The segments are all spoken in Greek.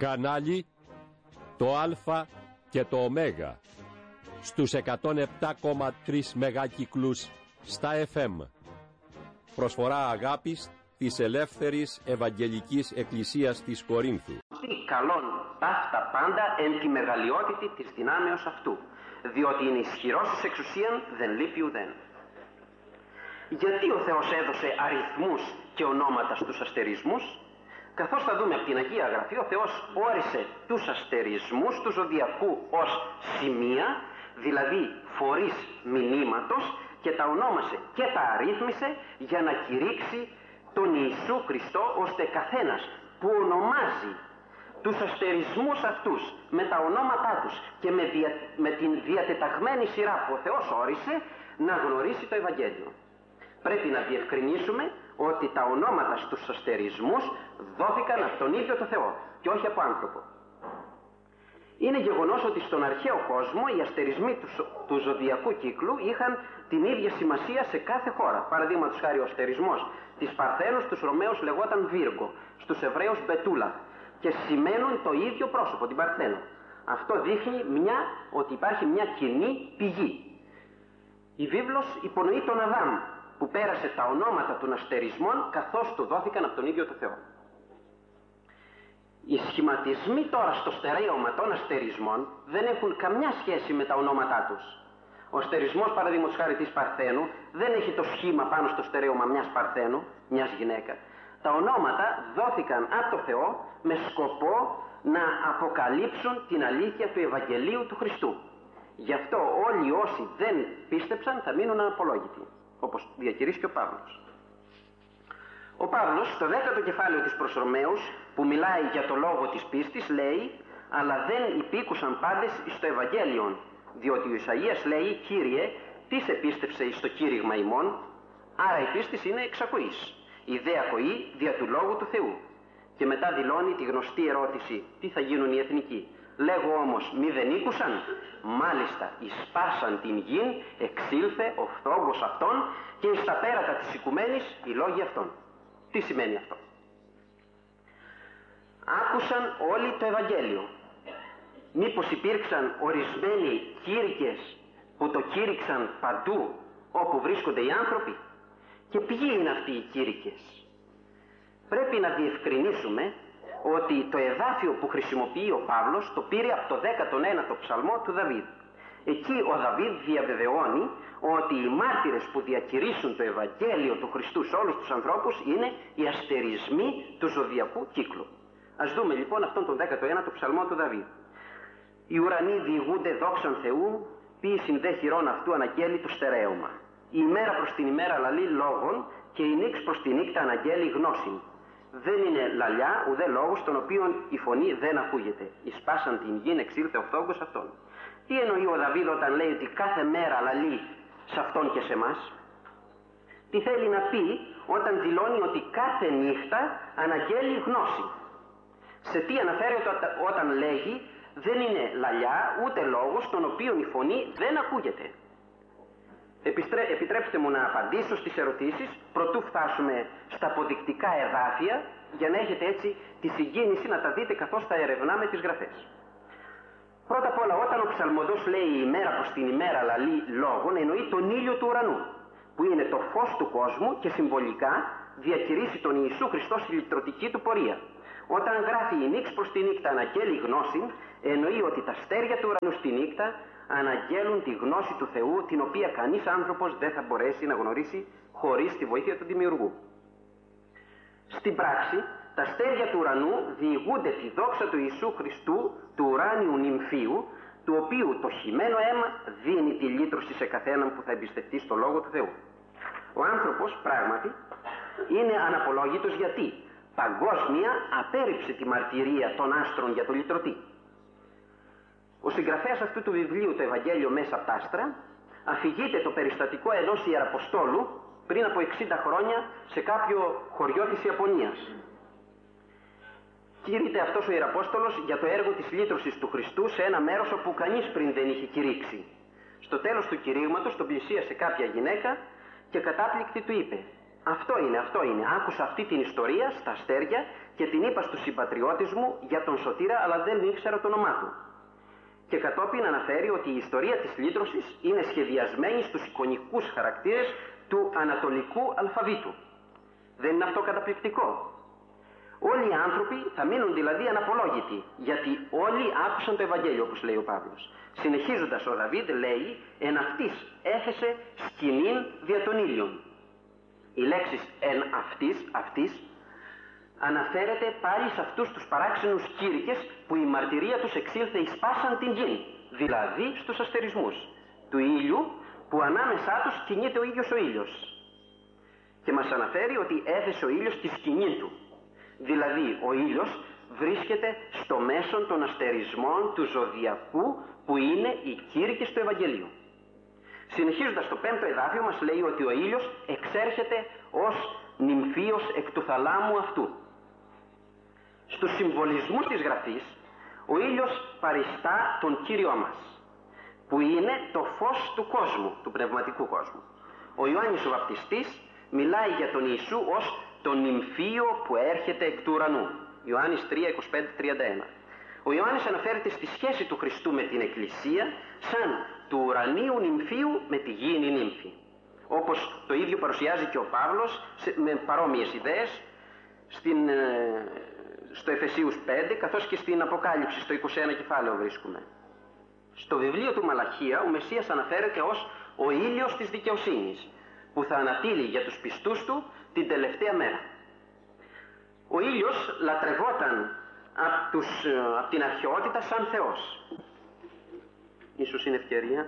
Κανάλι το Α και το Ω στους 107,3 μεγάκυκλους στα FM. Προσφορά αγάπης της Ελεύθερης Ευαγγελικής Εκκλησίας της Κορίνθου. Καλόν ταύτα πάντα εν τη μεγαλειότητη της δυνάμεως αυτού, διότι είναι ισχυρός εις εξουσίαν, δεν λείπει ουδέν. Γιατί ο Θεός έδωσε αριθμούς και ονόματα στους αστερισμούς? Καθώς θα δούμε από την Αγία Γραφή, ο Θεός όρισε τους αστερισμούς του ζωδιακού ως σημεία, δηλαδή φορείς μηνύματος, και τα ονόμασε και τα αρρύθμισε για να κηρύξει τον Ιησού Χριστό, ώστε καθένας που ονομάζει τους αστερισμούς αυτούς με τα ονόματά τους και με την διατεταγμένη σειρά που ο Θεός όρισε, να γνωρίσει το Ευαγγέλιο. Πρέπει να διευκρινίσουμε ότι τα ονόματα στους αστερισμούς δόθηκαν από τον ίδιο το Θεό και όχι από άνθρωπο. Είναι γεγονός ότι στον αρχαίο κόσμο οι αστερισμοί του ζωδιακού κύκλου είχαν την ίδια σημασία σε κάθε χώρα. Παραδείγματος χάρη, ο αστερισμός της Παρθένου στους Ρωμαίους λεγόταν Βίργο, στους Εβραίους Μπετούλα, και σημαίνουν το ίδιο πρόσωπο, την Παρθένο. Αυτό δείχνει ότι υπάρχει μια κοινή πηγή. Η βίβλος υπονοεί τον Αδάμ, που πέρασε τα ονόματα των αστερισμών καθώς του δόθηκαν από τον ίδιο το Θεό. Οι σχηματισμοί τώρα στο στερέωμα των αστερισμών δεν έχουν καμιά σχέση με τα ονόματά τους. Ο αστερισμός, παραδείγματος χάρη της Παρθένου, δεν έχει το σχήμα πάνω στο στερέωμα μιας Παρθένου, μιας γυναίκα. Τα ονόματα δόθηκαν από το Θεό με σκοπό να αποκαλύψουν την αλήθεια του Ευαγγελίου του Χριστού. Γι' αυτό όλοι όσοι δεν πίστεψαν θα μείνουν αναπολόγητοι, όπως διακηρύσει και ο Παύλος. Ο Παύλος στο 10ο κεφάλαιο της προς Ρωμαίους, που μιλάει για το λόγο της πίστης, λέει «Αλλά δεν υπήκουσαν πάντες εις το Ευαγγέλιον, διότι ο Ισαΐας λέει «Κύριε, τι σε πίστεψε εις το κήρυγμα ημών?» Άρα η πίστης είναι εξακοής, η δε ακοή δια του Λόγου του Θεού. Και μετά δηλώνει τη γνωστή ερώτηση «Τι θα γίνουν οι εθνικοί?» Λέγω όμως μη δεν ήκουσαν? Μάλιστα εισπάσαν την γην, εξήλθε ο φθόγκος αυτών και εις τα πέρατα της οικουμένης οι λόγοι αυτών. Τι σημαίνει αυτό? Άκουσαν όλοι το Ευαγγέλιο. Μήπως υπήρξαν ορισμένοι κήρυκες που το κήρυξαν παντού όπου βρίσκονται οι άνθρωποι? Και ποιοι είναι αυτοί οι κήρυκες? Πρέπει να διευκρινίσουμε ότι το εδάφιο που χρησιμοποιεί ο Παύλος το πήρε από το 19ο ψαλμό του Δαβίδ. Εκεί ο Δαβίδ διαβεβαιώνει ότι οι μάρτυρες που διακηρύσσουν το Ευαγγέλιο του Χριστού σε όλους τους ανθρώπους είναι οι αστερισμοί του ζωδιακού κύκλου. Ας δούμε λοιπόν αυτόν τον 19ο ψαλμό του Δαβίδ. Οι ουρανοί διηγούνται δόξαν Θεού, ποιησιν δε χειρών αυτού αναγγέλει το στερέωμα. Η ημέρα προς την ημέρα λαλεί λόγων και η νύξ προς τη νύχτα αναγγέλει γνώσιν. Δεν είναι λαλιά ουδέ λόγος τον οποίον η φωνή δεν ακούγεται. Εισπάσαν την γην, εξήλθε ο φθόγκος αυτών. Τι εννοεί ο Δαβίδ όταν λέει ότι κάθε μέρα λαλεί σε αυτόν και σε εμάς? Τι θέλει να πει όταν δηλώνει ότι κάθε νύχτα αναγγέλει γνώση? Σε τι αναφέρεται όταν λέγει δεν είναι λαλιά ούτε λόγος τον οποίον η φωνή δεν ακούγεται? Επιτρέψτε μου να απαντήσω στις ερωτήσεις προτού φτάσουμε στα αποδεικτικά εδάφια, για να έχετε έτσι τη συγκίνηση να τα δείτε καθώς θα ερευνάμε τις γραφές. Πρώτα απ' όλα, όταν ο ψαλμοδός λέει η ημέρα προς την ημέρα λαλεί λόγων, εννοεί τον ήλιο του ουρανού, που είναι το φως του κόσμου και συμβολικά διακηρύσει τον Ιησού Χριστό στη λυτρωτική του πορεία. Όταν γράφει η νύξ προς τη νύχτα αναγγέλει γνώση, εννοεί ότι τα αστέρια του ουρανού στη νύχτα αναγγέλουν τη γνώση του Θεού, την οποία κανείς άνθρωπος δεν θα μπορέσει να γνωρίσει χωρίς τη βοήθεια του Δημιουργού. Στην πράξη, τα αστέρια του ουρανού διηγούνται τη δόξα του Ιησού Χριστού, του ουράνιου νυμφίου, του οποίου το χυμένο αίμα δίνει τη λύτρωση σε καθέναν που θα εμπιστευτεί στο Λόγο του Θεού. Ο άνθρωπος πράγματι είναι αναπολόγητος γιατί παγκόσμια απέρριψε τη μαρτυρία των άστρων για το λυτρωτή. Ο συγγραφέας αυτού του βιβλίου, το Ευαγγέλιο μέσα από τα άστρα, αφηγείται το περιστατικό ενός ιεραποστόλου πριν από 60 χρόνια σε κάποιο χωριό της Ιαπωνίας. Κήρυται αυτός ο ιεραπόστολος για το έργο της λύτρωσης του Χριστού σε ένα μέρος όπου κανείς πριν δεν είχε κηρύξει. Στο τέλος του κηρύγματος τον πλησίασε κάποια γυναίκα και κατάπληκτη του είπε «Αυτό είναι, άκουσα αυτή την ιστορία στα αστέρια και την είπα στους συμπατριώτες μου για τον Σωτήρα, αλλά δεν ήξερα το όνομά του. Και κατόπιν αναφέρει ότι η ιστορία της λύτρωσης είναι σχεδιασμένη στους εικονικούς χαρακτήρες του ανατολικού αλφαβήτου. Δεν είναι αυτό καταπληκτικό? Όλοι οι άνθρωποι θα μείνουν δηλαδή αναπολόγητοι, γιατί όλοι άκουσαν το Ευαγγέλιο, όπως λέει ο Παύλος. Συνεχίζοντας ο Δαβίδ λέει, «Εν αυτής έθεσε σκηνήν δια των ήλιων». Οι λέξεις «εν αυτής» αναφέρεται πάλι σε αυτούς τους παράξενους κήρυκες που η μαρτυρία τους εξήλθε εις πάσαν την γη, δηλαδή στους αστερισμούς του ήλιου, που ανάμεσά τους κινείται ο ίδιος ο ήλιος. Και μας αναφέρει ότι έθεσε ο ήλιος τη σκηνή του. Δηλαδή ο ήλιος βρίσκεται στο μέσον των αστερισμών του ζωδιακού, που είναι οι κήρυκες του Ευαγγελίου. Συνεχίζοντας το 5ο εδάφιο μας λέει ότι ο ήλιος εξέρχεται ως νυμφίος εκ του θαλάμου αυτού. Στους συμβολισμούς της Γραφής ο ήλιος παριστά τον Κύριό μας, που είναι το φως του κόσμου, του πνευματικού κόσμου. Ο Ιωάννης ο Βαπτιστής μιλάει για τον Ιησού ως τον νυμφίο που έρχεται εκ του ουρανού. Ιωάννης 3, 25-31. Ο Ιωάννης αναφέρεται στη σχέση του Χριστού με την Εκκλησία σαν του ουρανίου νυμφίου με τη γήινη νύμφη. Όπως το ίδιο παρουσιάζει και ο Παύλος με παρόμοιες ιδέες στο Εφεσίους 5, καθώς και στην Αποκάλυψη στο 21 κεφάλαιο βρίσκουμε. Στο βιβλίο του Μαλαχία ο Μεσσίας αναφέρεται ως ο ήλιος της δικαιοσύνης, που θα ανατείλει για τους πιστούς του την τελευταία μέρα. Ο ήλιος λατρευόταν από την αρχαιότητα σαν Θεός. Ίσως είναι ευκαιρία.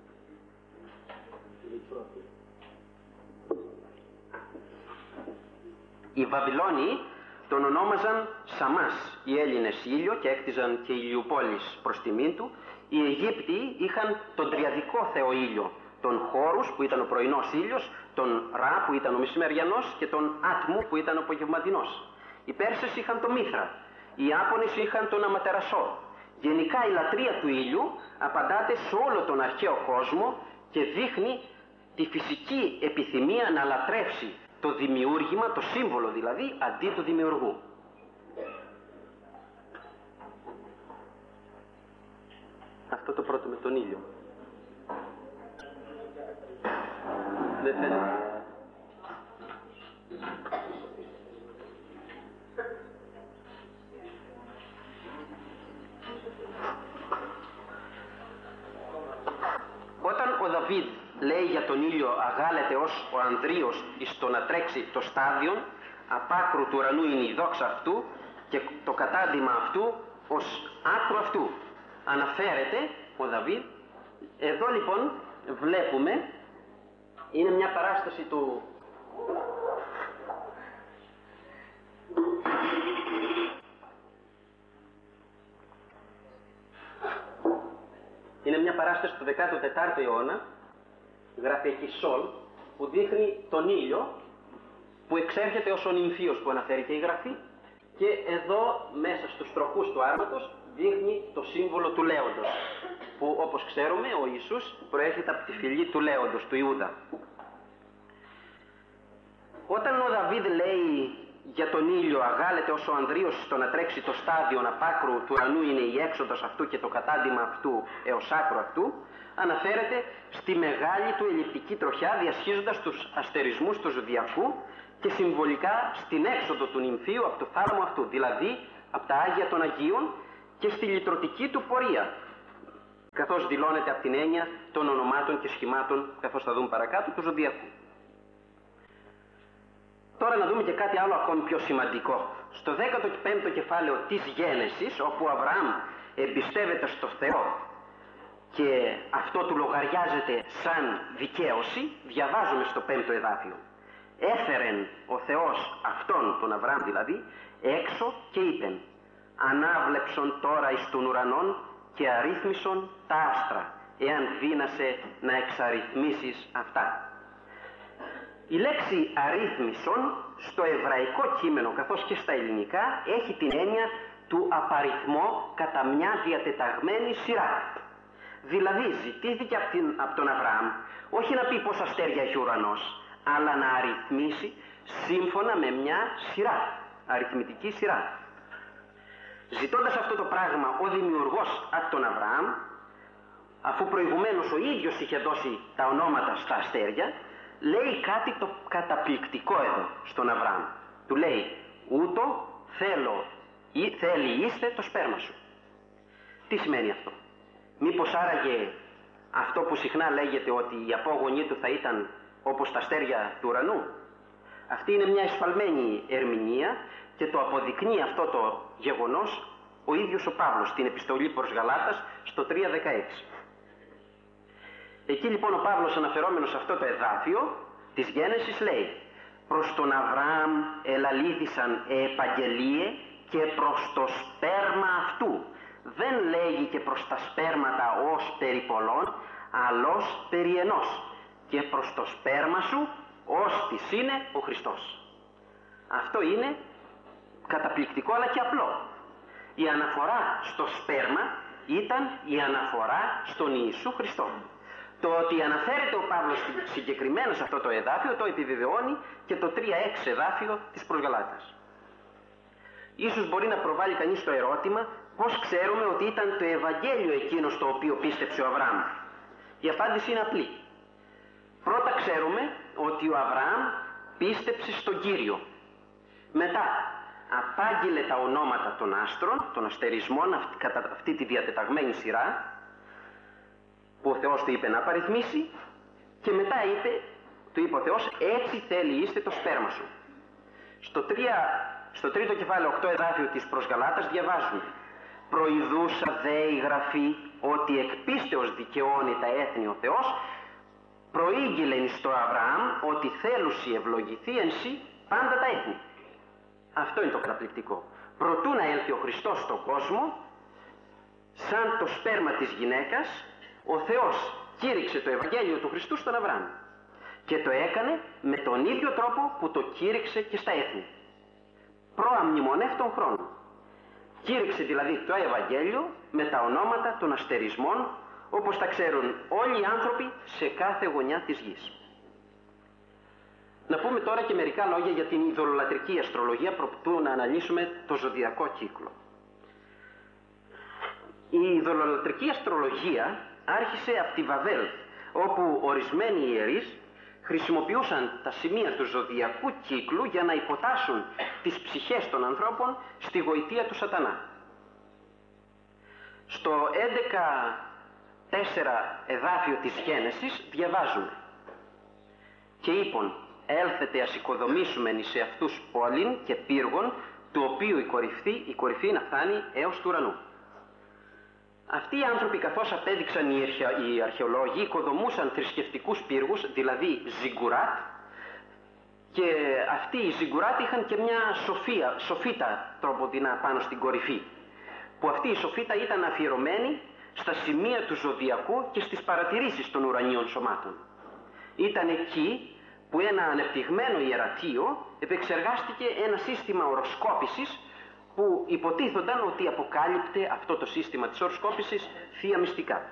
Οι Βαβυλώνιοι τον ονόμαζαν Σαμάς, οι Έλληνες ήλιο, και έκτιζαν και ηλιουπόλεις προς τιμήν του. Οι Αιγύπτιοι είχαν τον τριαδικό θεό ήλιο, τον Χόρους που ήταν ο πρωινός ήλιος, τον Ρα που ήταν ο μεσημεριανός και τον Άτμου που ήταν ο απογευματινός. Οι Πέρσες είχαν τον Μήθρα, οι Ιάπωνες είχαν τον Αματερασό. Γενικά η λατρεία του ήλιου απαντάται σε όλο τον αρχαίο κόσμο και δείχνει τη φυσική επιθυμία να λατρεύσει το δημιούργημα, το σύμβολο δηλαδή, αντί του δημιουργού. Αυτό το πρώτο με τον ήλιο. Δεν φαίνεται. Όταν ο Δαβίδ λέει για τον ήλιο αγάλεται ως ο ανδρείος εις το να τρέξει το στάδιον, απάκρου του ουρανού είναι η δόξα αυτού και το κατάντημα αυτού ως άκρου αυτού. Αναφέρεται ο Δαβίδ. Εδώ λοιπόν βλέπουμε, είναι μια παράσταση του του 14ου αιώνα, γράφει εκεί Σολ, που δείχνει τον ήλιο που εξέρχεται ως ο νυμφίος που αναφέρει και η Γραφή, και εδώ μέσα στους τροχούς του άρματος δείχνει το σύμβολο του λέοντος, που όπως ξέρουμε ο Ιησούς προέρχεται από τη φυλή του λέοντος, του Ιούδα. Όταν ο Δαβίδ λέει για τον ήλιο αγάλεται ως ο ανδρείος στο να τρέξει το στάδιο απάκρου του ουρανού είναι η έξοδος αυτού και το κατάντημα αυτού έως άκρου αυτού, αναφέρεται στη μεγάλη του ελλειπτική τροχιά διασχίζοντας τους αστερισμούς του ζωδιακού και συμβολικά στην έξοδο του νυμφίου από το θάλαμο αυτού, δηλαδή από τα Άγια των Αγίων, και στη λυτρωτική του πορεία, καθώς δηλώνεται από την έννοια των ονομάτων και σχημάτων, καθώς θα δούμε παρακάτω, του ζωδιακού. Τώρα να δούμε και κάτι άλλο ακόμη πιο σημαντικό. Στο 15ο κεφάλαιο της Γένεσης, όπου ο Αβραάμ εμπιστεύεται στο Θεό και αυτό του λογαριάζεται σαν δικαίωση, διαβάζουμε στο 5ο εδάφιο. Έφερεν ο Θεός αυτόν, τον Αβραάμ δηλαδή, έξω και είπεν, ανάβλεψον τώρα εις των ουρανών και αρρύθμισον τα άστρα, εάν δύνασε να εξαρρυθμίσεις αυτά. Η λέξη αρρύθμισον στο εβραϊκό κείμενο καθώς και στα ελληνικά έχει την έννοια του απαριθμό κατά μια διατεταγμένη σειρά. Δηλαδή ζητήθηκε από τον Αβραάμ όχι να πει πόσα αστέρια έχει ο ουρανός, αλλά να αριθμίσει σύμφωνα με μια σειρά. αριθμητική σειρά. Ζητώντας αυτό το πράγμα ο δημιουργός από τον Αβραάμ, αφού προηγουμένως ο ίδιος είχε δώσει τα ονόματα στα αστέρια, λέει κάτι το καταπληκτικό εδώ στον Αβραάμ. Του λέει, ούτω θέλει είστε το σπέρμα σου. Τι σημαίνει αυτό? Μήπως άραγε αυτό που συχνά λέγεται ότι οι απόγονοί του θα ήταν όπως τα αστέρια του ουρανού? Αυτή είναι μια εσφαλμένη ερμηνεία και το αποδεικνύει αυτό το γεγονός ο ίδιος ο Παύλος στην επιστολή προς Γαλάτας στο 3:16. Εκεί λοιπόν ο Παύλος, αναφερόμενος σε αυτό το εδάφιο της Γένεσης, λέει, προς τον Αβραάμ ελαλήθησαν επαγγελίε και προς το σπέρμα αυτού. Δεν λέγει και προς τα σπέρματα ως περί πολλών, αλλώς περί ενός, και προς το σπέρμα σου ως της είναι ο Χριστός. Αυτό είναι καταπληκτικό αλλά και απλό. Η αναφορά στο σπέρμα ήταν η αναφορά στον Ιησού Χριστό. Το ότι αναφέρεται ο Παύλος συγκεκριμένα σε αυτό το εδάφιο το επιβεβαιώνει και το 3:6 εδάφιο της προς Γαλάτας. Ίσως μπορεί να προβάλλει κανείς το ερώτημα, πώς ξέρουμε ότι ήταν το Ευαγγέλιο εκείνο στο οποίο πίστεψε ο Αβραάμ? Η απάντηση είναι απλή. Πρώτα ξέρουμε ότι ο Αβραάμ πίστεψε στον Κύριο. Μετά απάγγειλε τα ονόματα των άστρων, των αστερισμών, κατά αυτή τη διατεταγμένη σειρά που ο Θεός του είπε να απαριθμίσει, και μετά του είπε ο Θεός, έτσι θέλει είστε το σπέρμα σου. Στο τρίτο κεφάλαιο 8 εδάφιο της προς Γαλάτας διαβάζουμε, προειδούσα δε η Γραφή ότι εκ πίστεως δικαιώνει τα έθνη ο Θεός, προήγγειλεν στο Αβραάμ ότι θέλουσι ευλογηθεί εν σύ πάντα τα έθνη. Αυτό είναι το καταπληκτικό. Προτού να έλθει ο Χριστός στον κόσμο, σαν το σπέρμα της γυναίκας, ο Θεός κήρυξε το Ευαγγέλιο του Χριστού στον Αβραάμ. Και το έκανε με τον ίδιο τρόπο που το κήρυξε και στα έθνη. Προαμνημονεύτων χρόνων. Κήρυξε δηλαδή το Ευαγγέλιο με τα ονόματα των αστερισμών, όπως τα ξέρουν όλοι οι άνθρωποι σε κάθε γωνιά της γης. Να πούμε τώρα και μερικά λόγια για την ειδωλολατρική αστρολογία προτού να αναλύσουμε το ζωδιακό κύκλο. Η ειδωλολατρική αστρολογία άρχισε από τη Βαβέλ, όπου ορισμένοι ιερείς χρησιμοποιούσαν τα σημεία του ζωδιακού κύκλου για να υποτάσσουν τις ψυχές των ανθρώπων στη γοητεία του σατανά. Στο 11:4 εδάφιο της Γένεσης διαβάζουμε, και είπον, έλθετε ας οικοδομήσουμε σε αυτούς πόλην και πύργων, του οποίου η κορυφή να φτάνει έως του ουρανού. Αυτοί οι άνθρωποι, καθώς απέδειξαν οι αρχαιολόγοι, οικοδομούσαν θρησκευτικούς πύργους, δηλαδή ζιγκουράτ, και αυτοί οι ζιγκουράτ είχαν και μια σοφίτα τροποντινά πάνω στην κορυφή, που αυτή η σοφίτα ήταν αφιερωμένη στα σημεία του ζωδιακού και στις παρατηρήσεις των ουρανίων σωμάτων. Ήταν εκεί που ένα ανεπτυγμένο ιερατείο επεξεργάστηκε ένα σύστημα οροσκόπησης που υποτίθονταν ότι αποκάλυπτε αυτό το σύστημα της οροσκόπησης θεία μυστικά.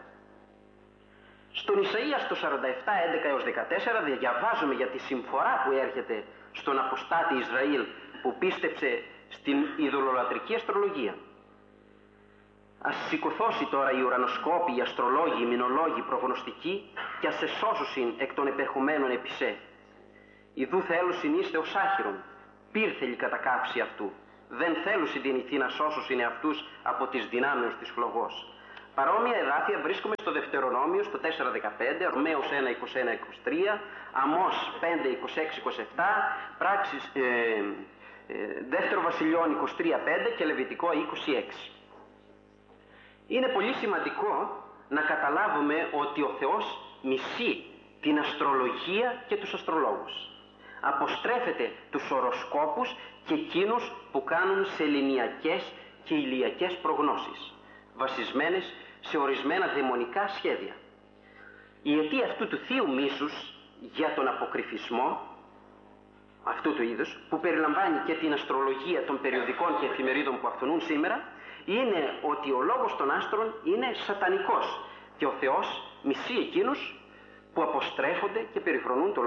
Στον Ισαΐα στο 47:11-14 διαβάζουμε για τη συμφορά που έρχεται στον αποστάτη Ισραήλ που πίστεψε στην ειδωλολατρική αστρολογία. Ας σηκωθώσει τώρα οι ουρανοσκόποι, οι αστρολόγοι, οι μηνολόγοι, οι προγνωστικοί και ας εσώσουσιν εκ των επερχομένων επισέ. Ιδού θέλουσιν είστε ως άχυρον, πύρθελη κατακάψη αυτού. Δεν θέλουσιν δυνηθεί να σώσουσιν εαυτούς από τις δυνάμεως της φλογός. Παρόμοια εδάφια βρίσκουμε στο Δευτερονόμιο στο 4:15, Ρωμαίος 1:21-23, Αμώς 5:26-27, Πράξεις, Δεύτερο Βασιλειών 23:5 και Λεβιτικό 20:6. Είναι πολύ σημαντικό να καταλάβουμε ότι ο Θεός μισεί την αστρολογία και τους αστρολόγους. Αποστρέφεται τους οροσκόπους και εκείνους που κάνουν σεληνιακές και ηλιακές προγνώσεις, βασισμένες σε ορισμένα δαιμονικά σχέδια. Η αιτία αυτού του θείου μίσους για τον αποκρυφισμό αυτού του είδους, που περιλαμβάνει και την αστρολογία των περιοδικών και εφημερίδων που αυθονούν σήμερα, είναι ότι ο λόγος των άστρων είναι σατανικός και ο Θεός μισεί εκείνους που αποστρέφονται και περιφρονούν το